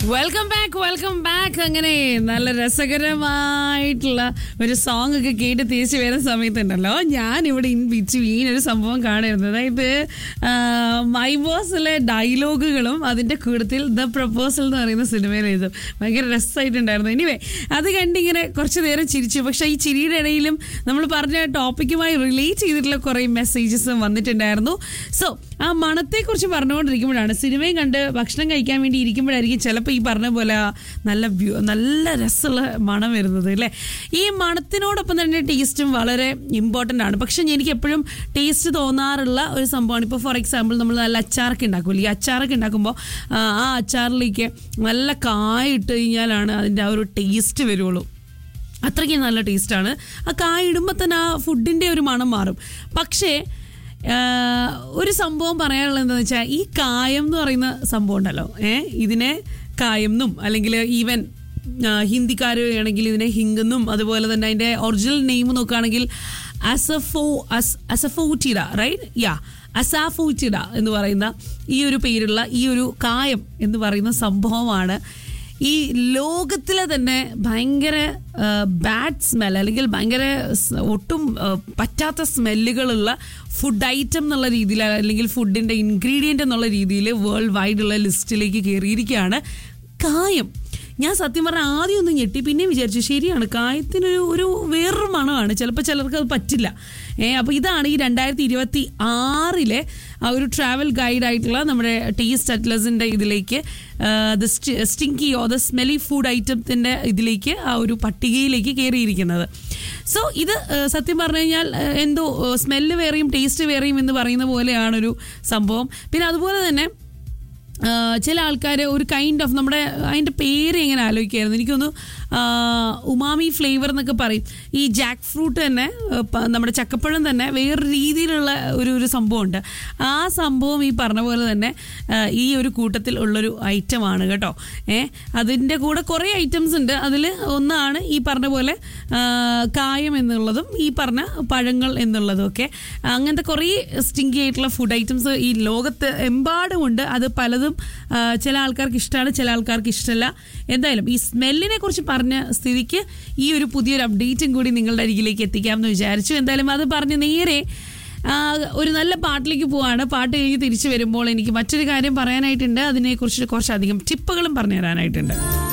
Welcome back. അങ്ങനെ നല്ല രസകരമായിട്ടുള്ള ഒരു സോങ് ഒക്കെ കേട്ട് തിരിച്ചു വരുന്ന സമയത്തുണ്ടല്ലോ, ഞാനിവിടെ ഇൻ ബിറ്റ്വീൻ ഒരു സംഭവം കാണുന്നത്. അതായത് മൈ ബോസിലെ ഡയലോഗുകളും അതിൻ്റെ കൂട്ടത്തിൽ ദ പ്രപ്പോസൽ എന്ന് പറയുന്ന സിനിമയിൽ എഴുതും. ഭയങ്കര രസമായിട്ടുണ്ടായിരുന്നു. എനിവേ, അത് കണ്ടിങ്ങനെ കുറച്ച് നേരം ചിരിച്ചു. പക്ഷേ ഈ ചിരിയുടെ ഇടയിലും നമ്മൾ പറഞ്ഞ ടോപ്പിക്കുമായി റിലേറ്റ് ചെയ്തിട്ടുള്ള കുറേ മെസ്സേജസും വന്നിട്ടുണ്ടായിരുന്നു. സോ ആ മണത്തെക്കുറിച്ച് പറഞ്ഞുകൊണ്ടിരിക്കുമ്പോഴാണ്, സിനിമയും കണ്ട് ഭക്ഷണം കഴിക്കാൻ വേണ്ടി ഇരിക്കുമ്പോഴായിരിക്കും ചിലപ്പോൾ ഈ പറഞ്ഞ പോലെ നല്ല രസമുള്ള മണം വരുന്നത് അല്ലേ. ഈ മണത്തിനോടൊപ്പം തന്നെ ടേസ്റ്റും വളരെ ഇമ്പോർട്ടൻ്റ് ആണ്. പക്ഷെ എനിക്ക് എപ്പോഴും ടേസ്റ്റ് തോന്നാറുള്ള ഒരു സംഭവമാണ്, ഇപ്പോൾ ഫോർ എക്സാമ്പിൾ നമ്മൾ നല്ല അച്ചാറൊക്കെ ഉണ്ടാക്കുമല്ലോ. ഈ അച്ചാറൊക്കെ ഉണ്ടാക്കുമ്പോൾ ആ അച്ചാറിലേക്ക് നല്ല കായ ഇട്ട് കഴിഞ്ഞാലാണ് അതിൻ്റെ ആ ഒരു ടേസ്റ്റ് വരുള്ളൂ. അത്രയ്ക്ക് നല്ല ടേസ്റ്റാണ്. ആ കായ ഇടുമ്പോൾ തന്നെ ആ ഫുഡിൻ്റെ ഒരു മണം മാറും. പക്ഷേ ഒരു സംഭവം പറയാനുള്ളത് എന്താണെന്ന് വെച്ചാൽ, ഈ കായം എന്ന് പറയുന്ന സംഭവം ഉണ്ടല്ലോ, ഇതിനെ കായം എന്നും അല്ലെങ്കിൽ ഈവൻ ഹിന്ദിക്കാർ ആണെങ്കിൽ ഇതിനെ ഹിംഗെന്നും, അതുപോലെ തന്നെ അതിൻ്റെ ഒറിജിനൽ നെയിം നോക്കുകയാണെങ്കിൽ അസഫോറ്റിഡ, റൈറ്റ്? അസാഫോറ്റിഡ എന്ന് പറയുന്ന ഈ ഒരു പേരുള്ള ഈ ഒരു കായം എന്ന് പറയുന്ന സംഭവമാണ് ഈ ലോകത്തിലെ തന്നെ ഭയങ്കര ബാഡ് സ്മെൽ അല്ലെങ്കിൽ ഭയങ്കര ഒട്ടും പറ്റാത്ത സ്മെല്ലുകളുള്ള ഫുഡ് ഐറ്റം എന്നുള്ള രീതിയിൽ, അല്ലെങ്കിൽ ഫുഡിൻ്റെ ഇൻഗ്രീഡിയൻ്റ് എന്നുള്ള രീതിയിൽ വേൾഡ് വൈഡുള്ള ലിസ്റ്റിലേക്ക് കയറിയിരിക്കുകയാണ് കായം. ഞാൻ സത്യം പറഞ്ഞാൽ ആദ്യം ഒന്ന് ഞെട്ടി, പിന്നെ വിചാരിച്ചു ശരിയാണ്, കായത്തിനൊരു വേറൊരു മണമാണ്. ചിലപ്പോൾ ചിലർക്ക് അത് പറ്റില്ല. അപ്പോൾ ഇതാണ് ഈ 2026 ആ ഒരു ട്രാവൽ ഗൈഡായിട്ടുള്ള നമ്മുടെ ടേസ്റ്റ് അറ്റ്ലസിൻ്റെ ഇതിലേക്ക് the stinky or the smelly food ഐറ്റത്തിൻ്റെ ഇതിലേക്ക്, ആ ഒരു പട്ടികയിലേക്ക് കയറിയിരിക്കുന്നത്. സോ ഇത് സത്യം പറഞ്ഞു കഴിഞ്ഞാൽ എന്തോ സ്മെല്ല് വേറെയും ടേസ്റ്റ് വേറെയും എന്ന് പറയുന്ന പോലെയാണൊരു സംഭവം. പിന്നെ അതുപോലെ തന്നെ ചില ആൾക്കാർ ഒരു കൈൻഡ് ഓഫ്, നമ്മുടെ അതിൻ്റെ പേര് എങ്ങനെ ആലോചിക്കായിരുന്നു, എനിക്കൊന്ന് ഉമാമി ഫ്ലേവർ എന്നൊക്കെ പറയും. ഈ ജാക്ക് ഫ്രൂട്ട് തന്നെ, നമ്മുടെ ചക്കപ്പഴം തന്നെ വേറൊരു രീതിയിലുള്ള ഒരു സംഭവമുണ്ട്. ആ സംഭവം ഈ പറഞ്ഞ പോലെ തന്നെ ഈ ഒരു കൂട്ടത്തിൽ ഉള്ളൊരു ഐറ്റമാണ് കേട്ടോ. അതിൻ്റെ കൂടെ കുറേ ഐറ്റംസ് ഉണ്ട്. അതിൽ ഒന്നാണ് ഈ പറഞ്ഞ പോലെ കായം എന്നുള്ളതും ഈ പറഞ്ഞ പഴങ്ങൾ എന്നുള്ളതും ഒക്കെ. അങ്ങനത്തെ കുറേ സ്റ്റിങ്കി ആയിട്ടുള്ള ഫുഡ് ഐറ്റംസ് ഈ ലോകത്ത് എമ്പാടുമുണ്ട്. അത് പലതും ചില ആൾക്കാർക്ക് ഇഷ്ടമാണ്, ചില ആൾക്കാർക്ക് ഇഷ്ടമല്ല. എന്തായാലും ഈ സ്മെല്ലിനെ കുറിച്ച് പറഞ്ഞ സ്ഥിതിക്ക് ഈ ഒരു പുതിയൊരു അപ്ഡേറ്റും കൂടി നിങ്ങളുടെ അരികിലേക്ക് എത്തിക്കാമെന്ന് വിചാരിച്ചു. എന്തായാലും അത് പറഞ്ഞ് നേരെ ഒരു നല്ല പാട്ടിലേക്ക് പോവാണ്. പാട്ട് കഴിഞ്ഞ് തിരിച്ചു വരുമ്പോൾ എനിക്ക് മറ്റൊരു കാര്യം പറയാനായിട്ടുണ്ട്. അതിനെക്കുറിച്ച് കുറച്ചധികം ടിപ്പുകളും പറഞ്ഞു തരാനായിട്ടുണ്ട്.